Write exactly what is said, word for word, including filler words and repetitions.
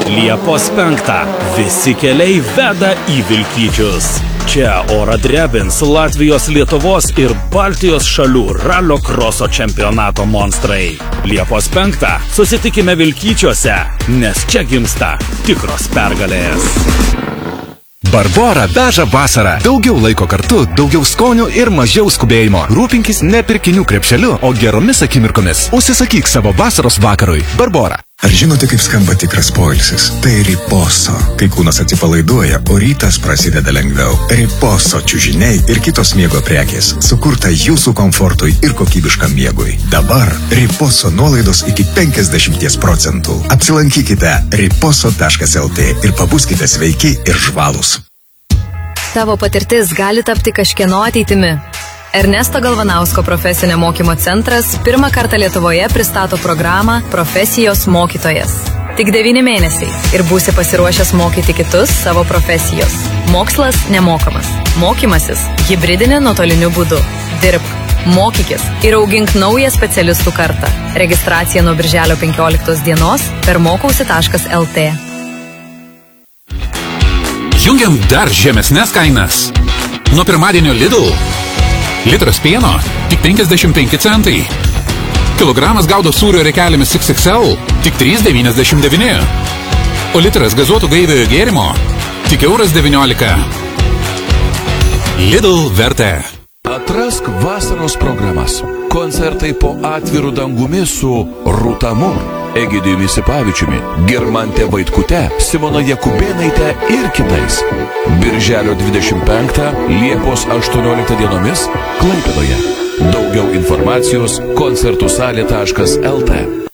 Liepos penktą visi keliai veda į Vilkyčius. Čia orą drebins Latvijos, Lietuvos ir Baltijos šalių ralio kroso čempionato monstrai. Liepos penktą susitikime Vilkyčiuose, nes čia gimsta tikros pergalės. Barbora veža vasarą. Daugiau laiko kartu, daugiau skonių ir mažiau skubėjimo. Rūpinkis ne pirkinių krepšeliu, o geromis akimirkomis. Užsisakyk savo vasaros vakarui. Barbora. Ar žinote, kaip skamba tikras poilsis? Tai riposo. Kai kūnas atsipalaiduoja, o rytas prasideda lengviau. Riposo čiužiniai ir kitos miego prekės. Sukurta jūsų komfortui ir kokybiškam miegui. Dabar riposo nuolaidos iki penkiasdešimt procentų. Apsilankykite riposo taškas lt ir pabuskite sveiki ir žvalūs. Tavo patirtis gali tapti kažkieno ateitimi. Ernesto Galvanausko profesinio mokymo centras pirmą kartą Lietuvoje pristato programą Profesijos mokytojas. Tik devyni mėnesiai ir būsi pasiruošęs mokyti kitus savo profesijos. Mokslas nemokamas. Mokymasis hibridinė nuotoliniu būdu. Dirbk, mokykis ir augink naują specialistų kartą. Registracija nuo birželio penkioliktos dienos per mokausi taškas lt. Jungiam dar žemesnes kainas. Nuo pirmadienio Lidl. Litras pieno tik penkiasdešimt penki centai. Kilogramas gaudo sūrio rekelėmis iks iks el tik trys devyniasdešimt devyni. O litras gazuotų gaiviojo gėrimo tik euras devyniolika. Lidl vertė. Atrask vasaros programas. Koncertai po atvirų dangumi su Rūta Mur, Egidijumi Sipavičiumi, Girmante Vaitkute, Simona Jakubėnaite ir kitais. Birželio dvidešimt penktą, Liepos aštuonioliktą dienomis Klaipėdoje. Daugiau informacijos koncertų salė taškas lt.